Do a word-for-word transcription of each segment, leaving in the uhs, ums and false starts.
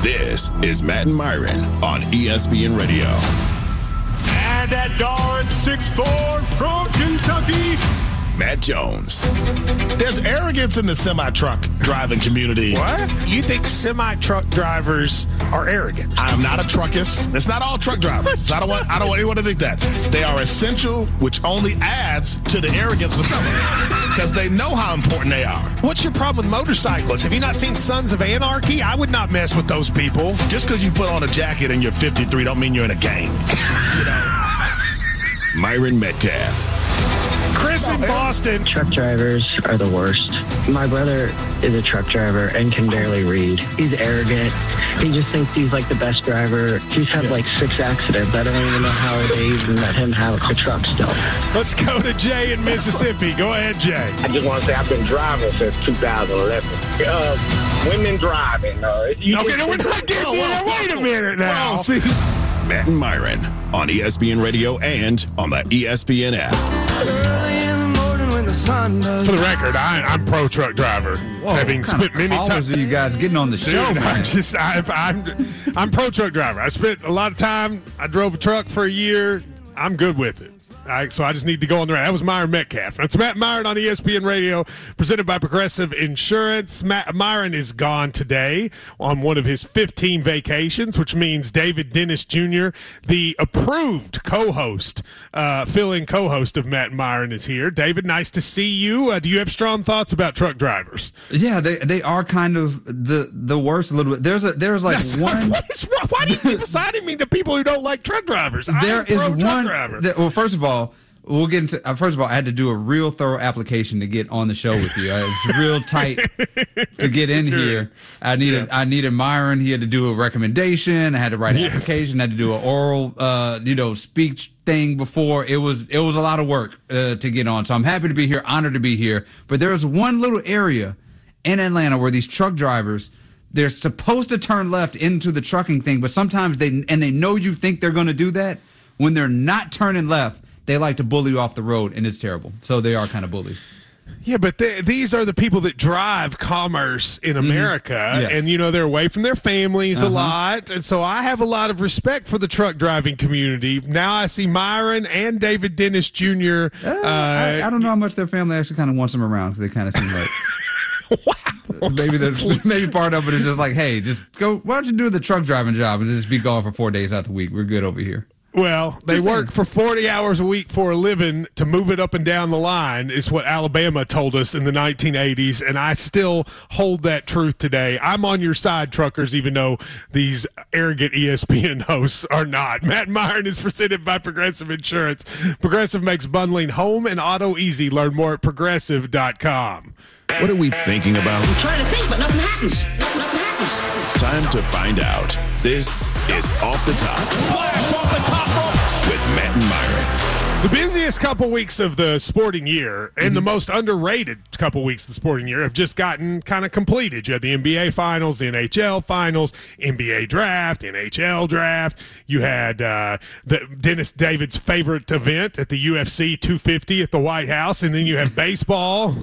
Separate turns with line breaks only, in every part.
This is Matt and Myron on E S P N Radio.
And that guard, six foot four from Kentucky,
Matt Jones.
There's arrogance in the semi-truck driving community.
What? You think semi-truck drivers are arrogant?
I'm not a truckist. It's not all truck drivers. So I don't want I don't want anyone to think that. They are essential, which only adds to the arrogance for some of them. Because they know how important they are.
What's your problem with motorcyclists? Have you not seen Sons of Anarchy? I would not mess with those people.
Just because you put on a jacket and you're fifty-three don't mean you're in a gang. You know?
Myron Metcalf.
Chris in Boston.
Truck drivers are the worst. My brother is a truck driver and can barely read. He's arrogant. He just thinks he's like the best driver. He's had like six accidents. I don't even know how they even let him have a truck still.
Let's go to Jay in Mississippi. Go ahead, Jay.
I just want to say I've been driving since two thousand eleven. Uh, women driving. Uh, you
okay,
just,
no, we're not getting there. Wait a minute now.
Well, see.
Matt and Myron on E S P N Radio and on the E S P N app.
For the record, I, I'm pro truck driver.
Whoa,
having spent many times.
Are you guys getting on the show,
Dude,
man?
I'm just, I've, I'm, I'm pro truck driver. I spent a lot of time. I drove a truck for a year. I'm good with it. I, so I just need to go on the right. That was Myron Metcalf. That's Matt Myron on E S P N Radio, presented by Progressive Insurance. Matt Myron is gone today on one of his fifteen vacations, which means David Dennis Junior, the approved co-host, uh, fill-in co-host of Matt Myron, is here. David, nice to see you. Uh, do you have strong thoughts about truck drivers?
Yeah, they they are kind of the the worst a little bit. There's a there's like
That's,
one.
What is wrong? Why do you keep assigning me to people who don't like truck drivers?
There
I'm
is
pro truck
one.
driver.
That, well, first of all. We'll get into. Uh, first of all, I had to do a real thorough application to get on the show with you. Uh, it's real tight to get in here. I needed. Yeah. I needed Myron. He had to do a recommendation. I had to write an yes. application. I had to do an oral, uh, you know, speech thing before. It was. It was a lot of work uh, to get on. So I'm happy to be here. Honored to be here. But there's one little area in Atlanta where these truck drivers, they're supposed to turn left into the trucking thing, but sometimes they and they know you think they're going to do that. When they're not turning left, they like to bully you off the road, and it's terrible. So they are kind of bullies.
Yeah, but they, these are the people that drive commerce in America,
mm-hmm. yes.
and, you know, they're away from their families
uh-huh.
a lot, and so I have a lot of respect for the truck driving community. Now I see Myron and David Dennis Junior
Uh, uh, I, I don't know how much their family actually kind of wants them around, because they kind of seem like...
Wow.
Maybe there's maybe part of it is just like, hey, just go, why don't you do the truck driving job and just be gone for four days out of the week? We're good over here.
Well, they Just work saying. for forty hours a week for a living to move it up and down the line is what Alabama told us in the nineteen eighties, and I still hold that truth today. I'm on your side, truckers, even though these arrogant E S P N hosts are not. Matt Myron is presented by Progressive Insurance. Progressive makes bundling home and auto easy. Learn more at progressive dot com.
What are we thinking about?
I'm trying to think, but nothing happens. Nothing happens.
Time to find out. This is Off the Top.
Flash off the top rope
with Matt and Myron.
The busiest couple weeks of the sporting year and mm-hmm. the most underrated couple weeks of the sporting year have just gotten kind of completed. You had the N B A Finals, the N H L Finals, N B A Draft, N H L Draft. You had uh, the Dennis David's favorite event at the U F C two fifty at the White House, and then you have baseball.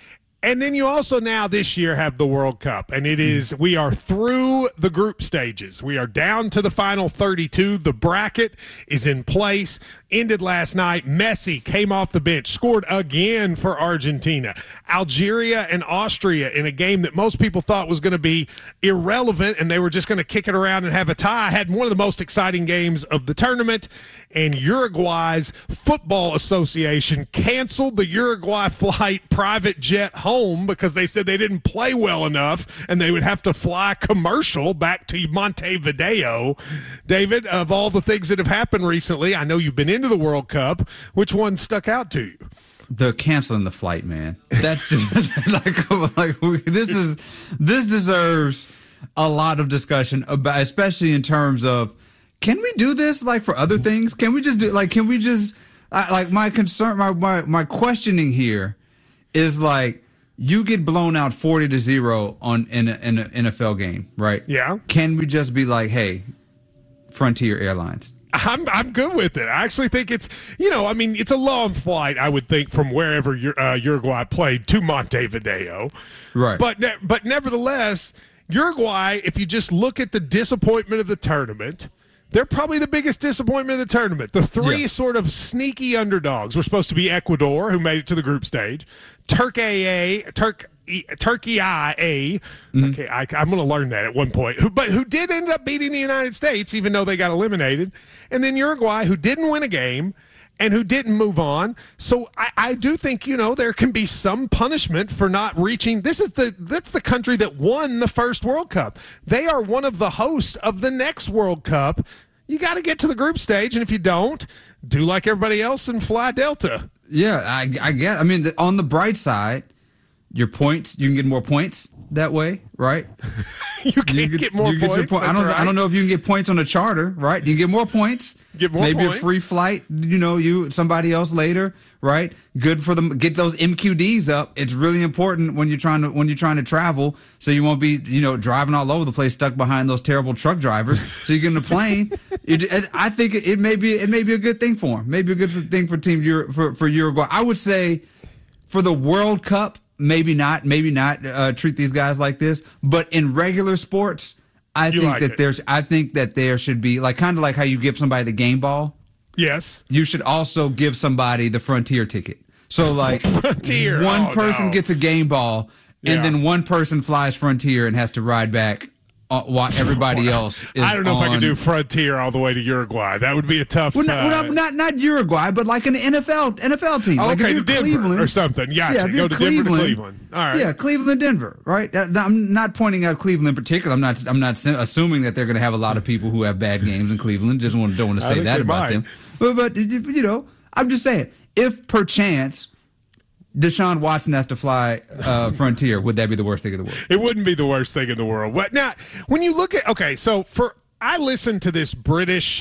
And then you also now this year have the World Cup, and it is we are through the group stages. We are down to the final thirty-two. The bracket is in place. Ended last night. Messi came off the bench, scored again for Argentina. Algeria and Austria in a game that most people thought was going to be irrelevant, and they were just going to kick it around and have a tie. Had one of the most exciting games of the tournament. And Uruguay's Football Association canceled the Uruguay flight private jet home because they said they didn't play well enough and they would have to fly commercial back to Montevideo. David, of all the things that have happened recently, I know you've been into the World Cup. Which one stuck out to you?
The canceling the flight, man. That's just like, like this is this deserves a lot of discussion about, especially in terms of, can we do this like for other things? Can we just do like, can we just I, like my concern, my, my, my questioning here is like, you get blown out forty to zero on in, a, in an N F L game, right?
Yeah. Can
we just be like, hey, Frontier Airlines?
I'm I'm good with it. I actually think it's, you know, I mean, it's a long flight, I would think, from wherever uh, Uruguay played to Montevideo.
Right.
But but nevertheless, Uruguay, if you just look at the disappointment of the tournament, they're probably the biggest disappointment of the tournament. The three
Yeah.
sort of sneaky underdogs were supposed to be Ecuador, who made it to the group stage, Turkey, Turk, Turkey I A.
Mm-hmm.
Okay, I, I'm going to learn that at one point. Who, but who did end up beating the United States, even though they got eliminated, and then Uruguay, who didn't win a game and who didn't move on. So I, I do think, you know, there can be some punishment for not reaching. This is the that's the country that won the first World Cup. They are one of the hosts of the next World Cup. You got to get to the group stage, and if you don't, do like everybody else and fly Delta.
Yeah, I, I guess. I mean, the, on the bright side, your points, you can get more points that way, right?
You can
You
get, more
you
points.
your point. I
that's
don't.
right.
I don't know if you can get points on a charter, right? You get more points.
Get more
Maybe
points.
a free flight. You know, you somebody else later, right? Good for them. Get those M Q Ds up. It's really important when you're trying to when you're trying to travel, so you won't be you know driving all over the place, stuck behind those terrible truck drivers. So you get in the plane. It, I think it, it may be it may be a good thing for them. Maybe a good thing for team Euro, for for Uruguay. I would say for the World Cup. Maybe not, maybe not uh, treat these guys like this. But in regular sports, I
You
think
like
that
it.
there's, I think that there should be like kind of like how you give somebody the game ball.
Yes.
You should also give somebody the Frontier ticket. So like
Frontier,
one
oh,
person
no.
gets a game ball, and
Yeah.
then one person flies Frontier and has to ride back uh, while everybody else is
I don't know if I
on-
could do Frontier all the way to Uruguay. That would be a tough.
Well, not, well,
uh,
not, not not Uruguay, but like an N F L N F L team.
Oh,
like if
okay,
you're
to Denver
Cleveland,
or something. Gotcha.
Yeah, if
Go
you're
to Denver to Cleveland. All right.
Yeah, Cleveland, Denver. Right. That- I'm not pointing out Cleveland in particular. I'm not. I'm not assuming that they're going to have a lot of people who have bad games in Cleveland. Just want don't want to
I
say
think
that
they
about
might.
them. But but you know, I'm just saying, if perchance Deshaun Watson has to fly uh, Frontier, would that be the worst thing in the world?
It wouldn't be the worst thing in the world. But now, when you look at okay, so for I listened to this British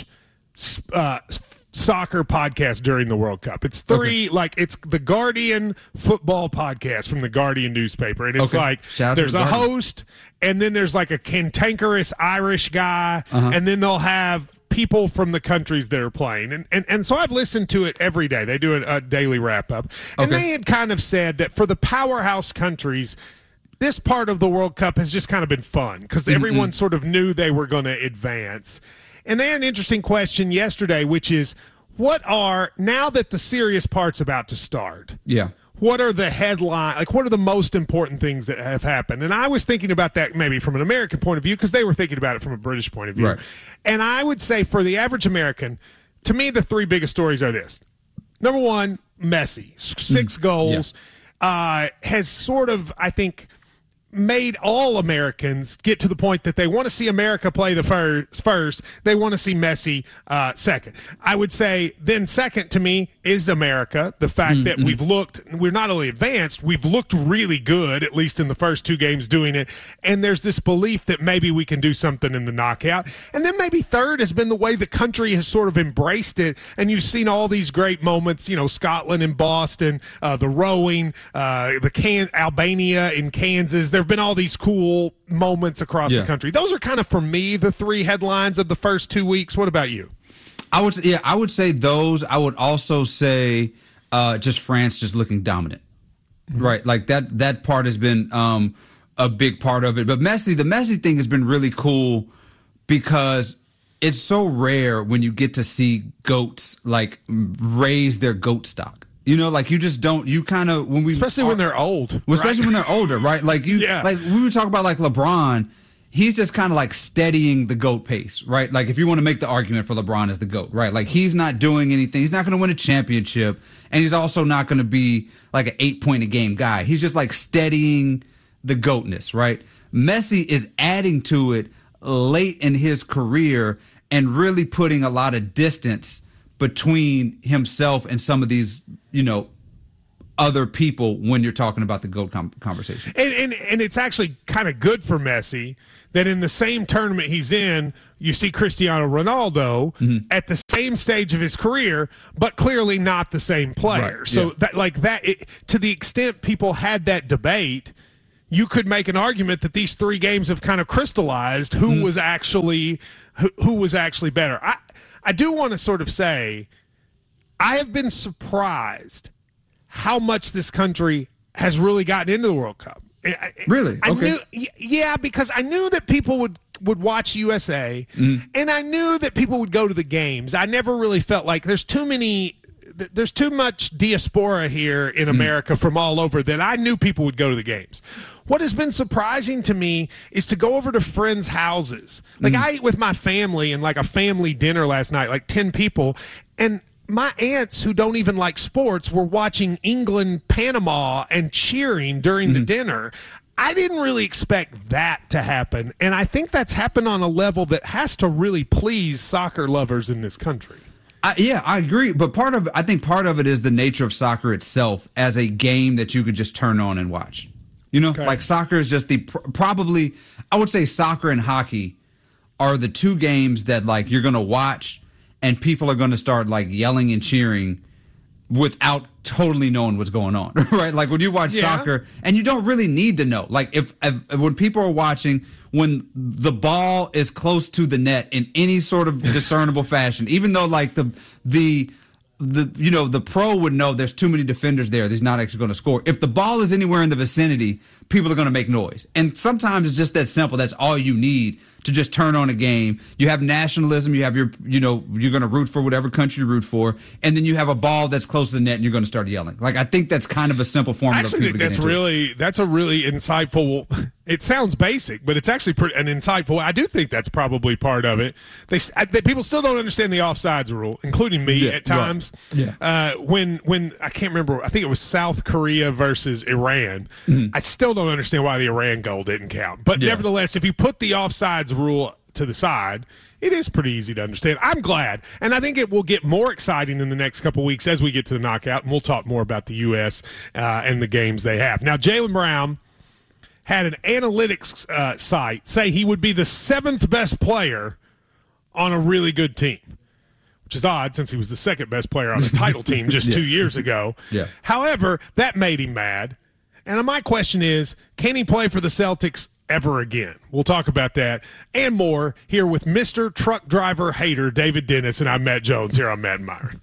uh, soccer podcast during the World Cup. It's three like it's the Guardian football podcast from the Guardian newspaper, and it's
Okay.
like
Shout out to
there's
the
a
Guardian.
host, and then there's like a cantankerous Irish guy,
Uh-huh.
and then they'll have people from the countries that are playing. And, and and so I've listened to it every day. They do a, a daily wrap up. And
Okay.
they had kind of said that for the powerhouse countries, this part of the World Cup has just kind of been fun because everyone sort of knew they were going to advance. And they had an interesting question yesterday, which is what are, now that the serious part's about to start,
Yeah.
what are the headline, like what are the most important things that have happened? And I was thinking about that maybe from an American point of view because they were thinking about it from a British point of view.
Right.
And I would say for the average American, to me, the three biggest stories are this. Number one, Messi, S- six goals, uh, has sort of, I think, made all Americans get to the point that they want to see America play the first. First, they want to see Messi uh, second. I would say then second to me is America. The fact that we've looked, we're not only advanced, we've looked really good, at least in the first two games doing it. And there's this belief that maybe we can do something in the knockout. And then maybe third has been the way the country has sort of embraced it. And you've seen all these great moments, you know, Scotland and Boston, uh, the rowing, uh, the can Albania in Kansas. There have been all these cool moments across
Yeah.
the country. Those are kind of, for me, the three headlines of the first two weeks. What about you?
I would, yeah, I would say those. I would also say uh, just France just looking dominant, right? Like that. That part has been um, a big part of it. But Messi, the Messi thing has been really cool because it's so rare when you get to see goats like raise their goat stock. You know, like you just don't. You kind of when we
Especially when they're old.
well, especially when they're older, right? Like you,
Yeah.
like we were talking about, like LeBron. He's just kind of like steadying the GOAT pace, right? Like if you want to make the argument for LeBron as the GOAT, right? Like he's not doing anything. He's not going to win a championship, and he's also not going to be like an eight point a game guy. He's just like steadying the GOATness, right? Messi is adding to it late in his career and really putting a lot of distance between himself and some of these, you know, other people when you're talking about the GOAT com- conversation.
And, and and it's actually kind of good for Messi that in the same tournament he's in, you see Cristiano Ronaldo
Mm-hmm.
at the same stage of his career, but clearly not the same player.
Right,
So
yeah.
that like that, it, to the extent people had that debate, you could make an argument that these three games have kind of crystallized who
Mm-hmm.
was actually who, who was actually better. I I do want to sort of say I have been surprised how much this country has really gotten into the World Cup. I,
Really?
I
Okay.
knew, yeah, because I knew that people would would watch U S A, mm. and I knew that people would go to the games. I never really felt like there's too many. There's too much diaspora here in America mm. from all over that I knew people would go to the games. What has been surprising to me is to go over to friends' houses. Like mm. I ate with my family in like a family dinner last night, like ten people, and my aunts who don't even like sports were watching England, Panama, and cheering during mm. the dinner. I didn't really expect that to happen, and I think that's happened on a level that has to really please soccer lovers in this country.
I, yeah, I agree. But part of I think part of it is the nature of soccer itself as a game that you could just turn on and watch. You know, okay. like soccer is just the probably I would say soccer and hockey are the two games that like you're going to watch and people are going to start like yelling and cheering without totally knowing what's going on, right? Like when you watch yeah. soccer and you don't really need to know. Like if, if when people are watching, when the ball is close to the net in any sort of discernible fashion, even though like the the the you know the pro would know there's too many defenders there, he's not actually going to score. If the ball is anywhere in the vicinity, people are going to make noise. And sometimes it's just that simple. That's all you need to just turn on a game. You have nationalism. You have your, you know, you're going to root for whatever country you root for. And then you have a ball that's close to the net and you're going to start yelling. Like, I think that's kind of a simple formula.
I actually think that's really, that's a really insightful, it sounds basic, but it's actually pretty, an insightful. I do think that's probably part of it. They, I, they people still don't understand the offsides rule, including me yeah, at times.
Right. Yeah.
Uh, when, when, I can't remember, I think it was South Korea versus Iran. Mm-hmm. I still don't understand why the Iran goal didn't count. But yeah. nevertheless, if you put the offsides rule to the side, it is pretty easy to understand. I'm glad, and I think it will get more exciting in the next couple weeks as we get to the knockout, and we'll talk more about the U S uh, and the games they have. Now, Jaylen Brown had an analytics uh, site say he would be the seventh best player on a really good team, which is odd since he was the second best player on a title team just yes. two years ago.
Yeah.
However, that made him mad. And my question is, can he play for the Celtics ever again? We'll talk about that and more here with Mister Truck Driver Hater, David Dennis, and I'm Matt Jones here on Matt and Myron.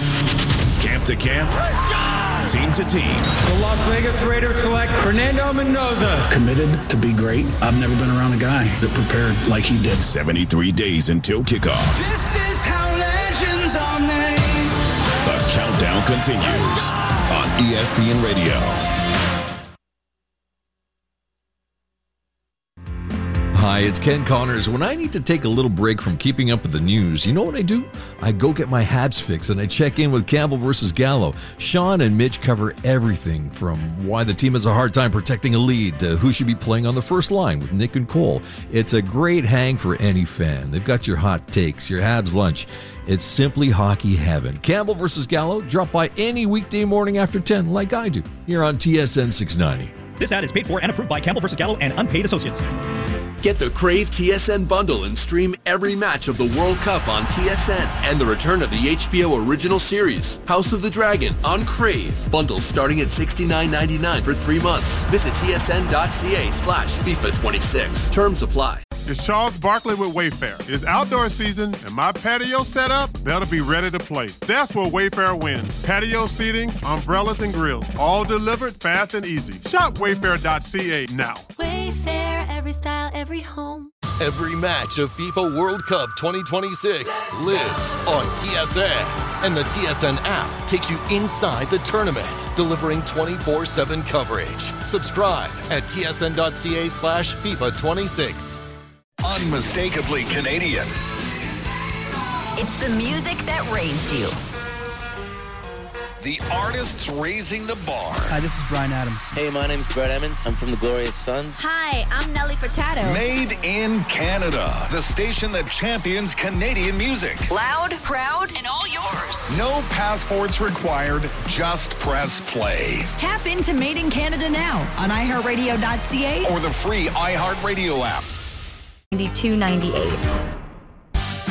Camp to camp, team to team.
The Las Vegas Raiders select Fernando Mendoza.
Committed to be great. I've never been around a guy that prepared like he did.
seventy-three days until kickoff.
This is how legends are made.
The countdown continues on E S P N Radio.
Hi, it's Ken Connors. When I need to take a little break from keeping up with the news, you know what I do? I go get my Habs fix and I check in with Campbell versus Gallo. Sean and Mitch cover everything from why the team has a hard time protecting a lead to who should be playing on the first line with Nick and Cole. It's a great hang for any fan. They've got your hot takes, your Habs lunch. It's simply hockey heaven. Campbell versus Gallo, drop by any weekday morning after ten like I do here on T S N six ninety.
This ad is paid for and approved by Campbell versus Gallo and unpaid associates.
Get the Crave T S N bundle and stream every match of the World Cup on T S N and the return of the H B O original series, House of the Dragon, on Crave. Bundles starting at sixty-nine ninety-nine for three months. Visit tsn.ca slash FIFA 26. Terms apply.
It's Charles Barkley with Wayfair. It's outdoor season, and my patio setup better be ready to play. That's where Wayfair wins. Patio seating, umbrellas, and grills, all delivered fast and easy. Shop wayfair dot c a now.
Wayfair, every style, every home.
Every match of FIFA World Cup twenty twenty-six lives on T S N. And the T S N app takes you inside the tournament, delivering twenty-four seven coverage. Subscribe at tsn.ca slash FIFA 26.
Unmistakably Canadian.
It's the music that raised you.
The artists raising the bar.
Hi, this is Bryan Adams.
Hey, my name's Brett Emmons. I'm from the Glorious Sons.
Hi, I'm Nelly Furtado.
Made in Canada. The station that champions Canadian music.
Loud, proud, and all yours.
No passports required. Just press play.
Tap into Made in Canada now on i heart radio dot c a
or the free iHeartRadio app.
ninety-two ninety-eight.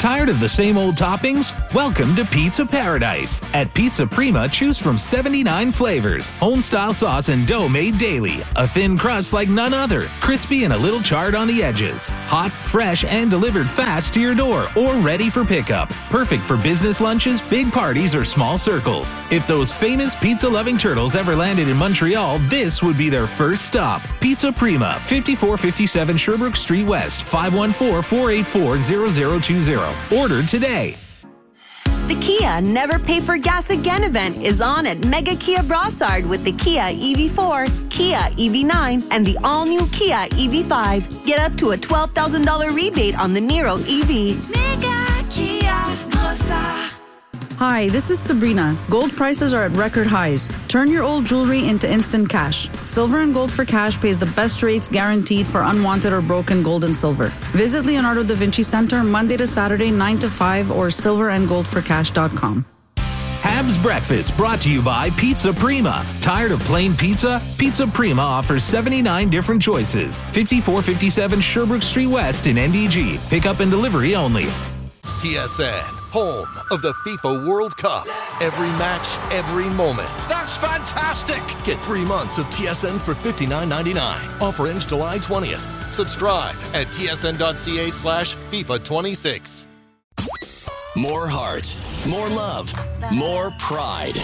Tired of the same old toppings? Welcome to Pizza Paradise. At Pizza Prima, choose from seventy-nine flavors, home-style sauce and dough made daily, a thin crust like none other, crispy and a little charred on the edges, hot, fresh, and delivered fast to your door or ready for pickup. Perfect for business lunches, big parties, or small circles. If those famous pizza-loving turtles ever landed in Montreal, this would be their first stop. Pizza Prima, fifty-four fifty-seven Sherbrooke Street West, five one four, four eight four, zero zero two zero. Order today.
The Kia Never Pay for Gas Again event is on at Mega Kia Brossard with the Kia E V four, Kia E V nine, and the all-new Kia E V five. Get up to a twelve thousand dollars rebate on the Niro E V.
Mega Kia Brossard.
Hi, this is Sabrina. Gold prices are at record highs. Turn your old jewelry into instant cash. Silver and Gold for Cash pays the best rates guaranteed for unwanted or broken gold and silver. Visit Leonardo da Vinci Center Monday to Saturday, nine to five, or silver and gold for cash dot com.
Habs Breakfast brought to you by Pizza Prima. Tired of plain pizza? Pizza Prima offers seventy-nine different choices. fifty-four fifty-seven Sherbrooke Street West in N D G. Pickup and delivery only.
T S N, home of the FIFA World Cup. Every match, every moment.
That's fantastic!
Get three months of T S N for fifty-nine ninety-nine. Offer ends July twentieth. Subscribe at tsn.ca slash FIFA 26.
More heart, more love, more pride.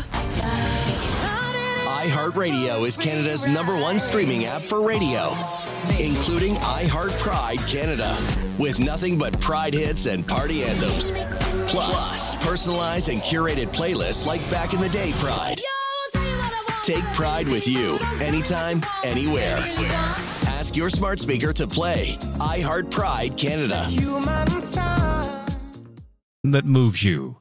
iHeartRadio is Canada's number one streaming app for radio, including iHeart Pride Canada, with nothing but Pride hits and party anthems. Plus, personalized and curated playlists like Back in the Day Pride. Take Pride with you, anytime, anywhere. Ask your smart speaker to play iHeart Pride Canada.
That moves you.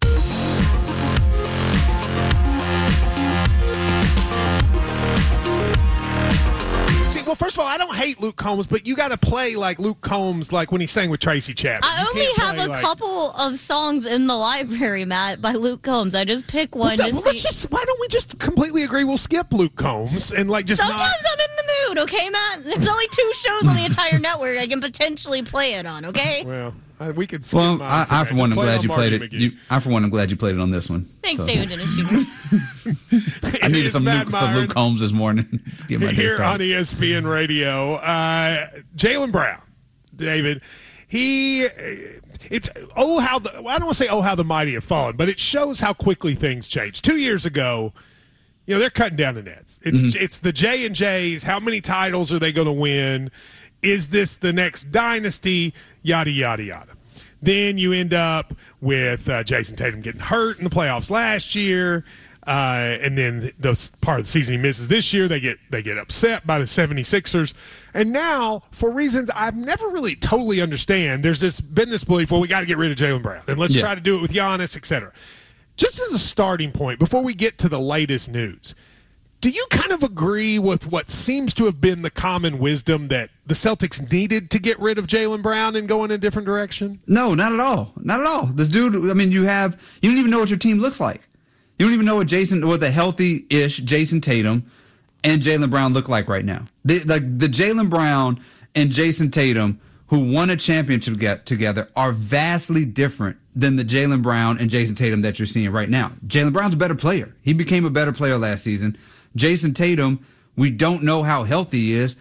Well, first of all, I don't hate Luke Combs, but you got to play like Luke Combs, like when he sang with Tracy Chapman.
I
You
only
can't
have
play,
a
like-
couple of songs in the library, Matt, by Luke Combs. I just pick one
What's up?
to
Well,
see.
let's just, why don't we just completely agree we'll skip Luke Combs and like just
Sometimes
not.
I'm in the mood, okay, Matt? There's only two shows on the entire network I can potentially play it on, okay?
Well, I, we could skip
Well,
mine
I,
for
I
that.
for
Just
one, I'm
play
glad
on
you played
Marty
it.
McGee.
You, I for one, I'm glad you played it on this one.
Thanks,
So.
David Dennis Shooter.
I needed
It's
some
Matt
Luke, some
Myron.
Luke Combs this morning to get my day
Here
started.
on E S P N Radio, uh, Jaylen Brown, David, he, it's, oh, how the, I don't want to say, oh, how the mighty have fallen, but it shows how quickly things change. Two years ago, you know, they're cutting down the nets. It's,
Mm-hmm.
it's the J and J's. How many titles are they going to win? Is this the next dynasty? Yada, yada, yada. Then you end up with uh, Jason Tatum getting hurt in the playoffs last year. Uh, and then the part of the season he misses this year, they get they get upset by the seventy-sixers. And now, for reasons I've never really totally understand, there's this been this belief, well, we got to get rid of Jaylen Brown. And let's
Yeah.
try to do it with Giannis, et cetera. Just as a starting point, before we get to the latest news, do you kind of agree with what seems to have been the common wisdom that the Celtics needed to get rid of Jaylen Brown and go in a different direction?
No, not at all. Not at all. This dude, I mean, you have, you don't even know what your team looks like. You don't even know what Jason, what the healthy-ish Jason Tatum and Jaylen Brown look like right now. The, the, the Jaylen Brown and Jason Tatum, who won a championship get, together, are vastly different than the Jaylen Brown and Jason Tatum that you're seeing right now. Jaylen Brown's a better player. He became a better player last season. Jason Tatum, we don't know how healthy he is.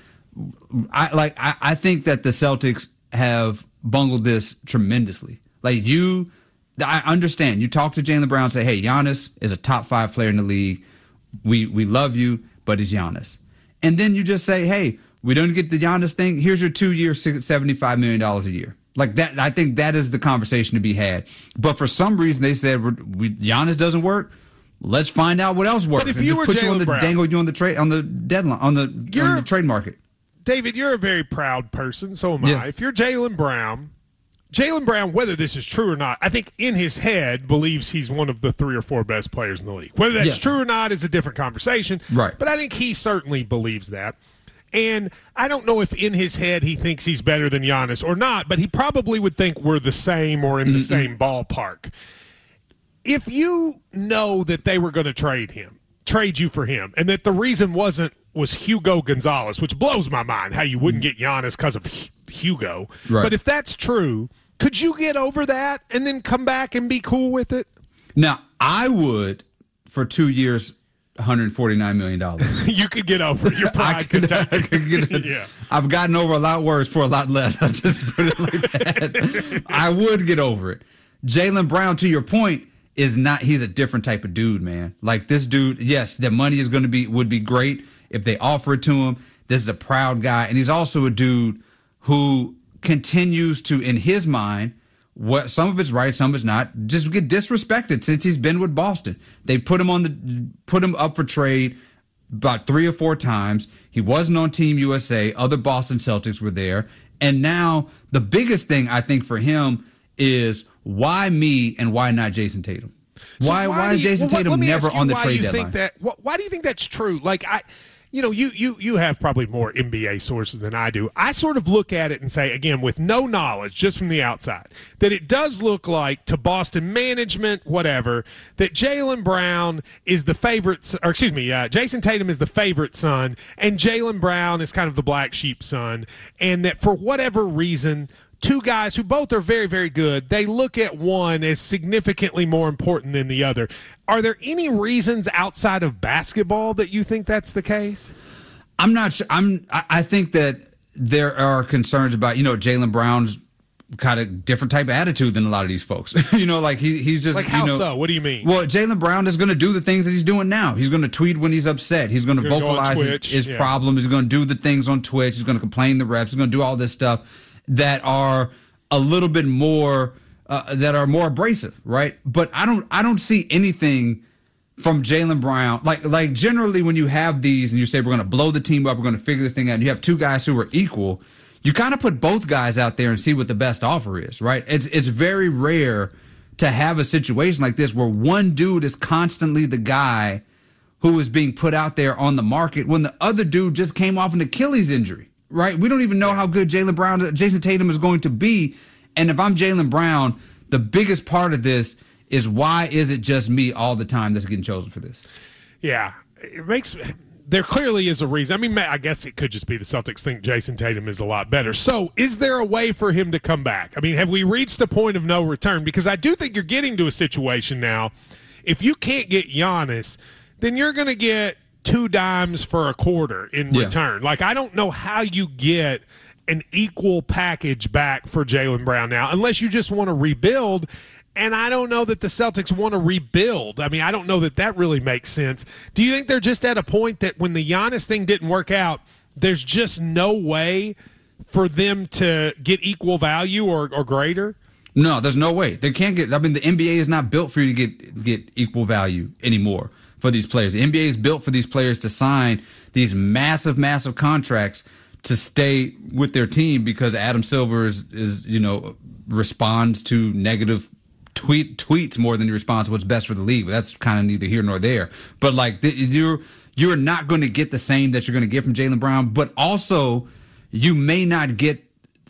I like. I, I think that the Celtics have bungled this tremendously. Like you, I understand. You talk to Jaylen Brown, say, "Hey, Giannis is a top five player in the league. We we love you, but he's Giannis." And then you just say, "Hey, we don't get the Giannis thing. Here's your two year, seventy-five million dollars a year." Like that. I think that is the conversation to be had. But for some reason, they said we're, we, Giannis doesn't work. Let's find out what else works.
But if
and
you
just
were
put you on
Jaylen
the
Brown-
dangle you on the trade on the deadline on the, on the trade market.
David, you're a very proud person, so am
Yeah.
I. If you're Jaylen Brown, Jaylen Brown, whether this is true or not, I think in his head believes he's one of the three or four best players in the league. Whether that's
Yes.
true or not is a different conversation.
Right.
But I think he certainly believes that. And I don't know if in his head he thinks he's better than Giannis or not, but he probably would think we're the same or in the same ballpark. If you know that they were going to trade him, trade you for him, and that the reason wasn't was Hugo Gonzalez, which blows my mind how you wouldn't get Giannis because of Hu- Hugo.
Right.
But if that's true, could you get over that and then come back and be cool with it?
Now, I would, for two years, one hundred forty-nine million dollars.
You could get over it. Your pride
I could,
could,
I could get it.
Yeah.
I've gotten over a lot worse for a lot less. I'll just put it like that. I would get over it. Jaylen Brown, to your point, is not, he's a different type of dude, man. Like this dude, yes, the money is going to be, would be great if they offer it to him. This is a proud guy. And he's also a dude who continues to, in his mind, what some of it's right, some of it's not, just get disrespected since he's been with Boston. They put him on the, put him up for trade about three or four times. He wasn't on Team U S A. Other Boston Celtics were there. And now the biggest thing I think for him is why me and why not Jason Tatum?
So
why why, why is Jason
you, well,
Tatum never on the
why
trade
you
deadline?
Think that, why do you think that's true? Like I, you know, you you you have probably more N B A sources than I do. I sort of look at it and say, again, with no knowledge, just from the outside, that it does look like to Boston management, whatever, that Jaylen Brown is the favorite, or excuse me, uh, Jason Tatum is the favorite son, and Jaylen Brown is kind of the black sheep son, and that for whatever reason, two guys who both are very, very good, they look at one as significantly more important than the other. Are there any reasons outside of basketball that you think that's the case?
I'm not sure. I'm, I think that there are concerns about, you know, Jaylen Brown's kind of different type of attitude than a lot of these folks. you know, like he, he's just
like how
you know,
so? What do you mean?
Well, Jaylen Brown is going to do the things that he's doing now. He's going to tweet when he's upset. He's going to vocalize his, his
yeah.
problems. He's going to do the things on Twitch. He's going to complain the refs. He's going to do all this stuff that are a little bit more uh, that are more abrasive, right? But I don't I don't see anything from Jaylen Brown. Like like generally when you have these and you say we're going to blow the team up, we're going to figure this thing out, and you have two guys who are equal, you kind of put both guys out there and see what the best offer is, right? It's it's very rare to have a situation like this where one dude is constantly the guy who is being put out there on the market when the other dude just came off an Achilles injury. Right, we don't even know how good Jaylen Brown, Jason Tatum is going to be, and if I'm Jaylen Brown, the biggest part of this is why is it just me all the time that's getting chosen for this?
Yeah, it makes there clearly is a reason. I mean, I guess it could just be the Celtics think Jason Tatum is a lot better. So, is there a way for him to come back? I mean, have we reached a point of no return? Because I do think you're getting to a situation now. If you can't get Giannis, then you're going to get two dimes for a quarter in
yeah.
return. Like, I don't know how you get an equal package back for Jaylen Brown now, unless you just want to rebuild. And I don't know that the Celtics want to rebuild. I mean, I don't know that that really makes sense. Do you think they're just at a point that when the Giannis thing didn't work out, there's just no way for them to get equal value or, or greater?
No, there's no way. They can't get – I mean, the N B A is not built for you to get get equal value anymore for these players. The N B A is built for these players to sign these massive, massive contracts to stay with their team because Adam Silver is, is you know, responds to negative tweet tweets more than he responds to what's best for the league. But that's kind of neither here nor there. But, like, the, you're, you're not going to get the same that you're going to get from Jaylen Brown, but also you may not get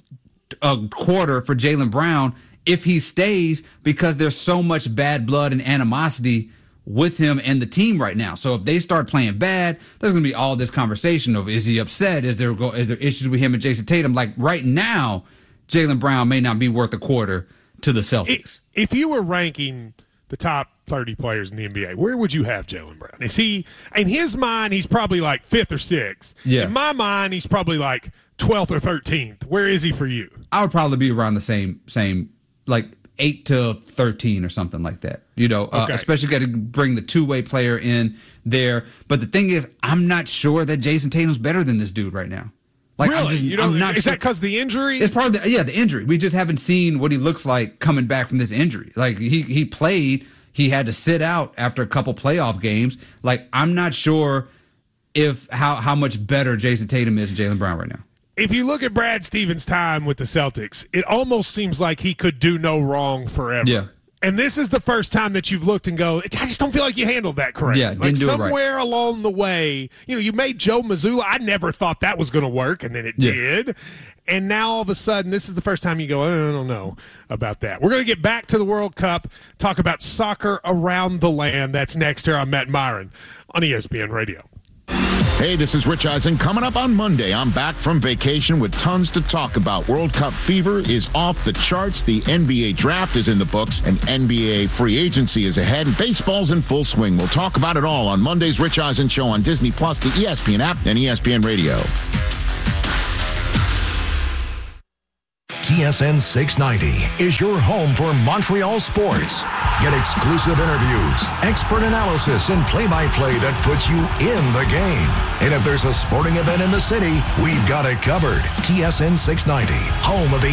a quarter for Jaylen Brown if he stays because there's so much bad blood and animosity with him and the team right now. So if they start playing bad, there's going to be all this conversation of is he upset? Is there is there issues with him and Jason Tatum? Like right now, Jaylen Brown may not be worth a quarter to the Celtics.
If you were ranking the top thirty players in the N B A, where would you have Jaylen Brown? Is he, in his mind, he's probably like fifth or sixth.
Yeah.
In my mind, he's probably like twelfth or thirteenth. Where is he for you?
I would probably be around the same, same like eight to thirteen or something like that. You know, uh,
Okay.
especially got to bring the two-way player in there. But the thing is, I'm not sure that Jason Tatum's better than this dude right now. Like,
really?
I'm just,
you don't,
I'm not
is
sure.
that because the injury?
It's part of the yeah the injury. We just haven't seen what he looks like coming back from this injury. Like he he played, he had to sit out after a couple playoff games. Like I'm not sure if how how much better Jason Tatum is than Jaylen Brown right now.
If you look at Brad Stevens' time with the Celtics, it almost seems like he could do no wrong forever.
Yeah.
And this is the first time that you've looked and go, I just don't feel like you handled that correctly.
Yeah, didn't
like
do it right.
somewhere along the way, you know, you made Joe Mazzulla. I never thought that was going to work, and then it
Yeah.
did. And now all of a sudden, this is the first time you go, I don't know about that. We're going to get back to the World Cup, talk about soccer around the land. That's next here on Matt Myron on E S P N Radio.
Hey, this is Rich Eisen. Coming up on Monday, I'm back from vacation with tons to talk about. World Cup fever is off the charts. The N B A draft is in the books, and N B A free agency is ahead. Baseball's in full swing. We'll talk about it all on Monday's Rich Eisen Show on Disney Plus, the E S P N app, and E S P N Radio.
T S N six ninety is your home for Montreal sports. Get exclusive interviews, expert analysis, and play-by-play that puts you in the game. And if there's a sporting event in the city, we've got it covered. T S N six ninety, home of the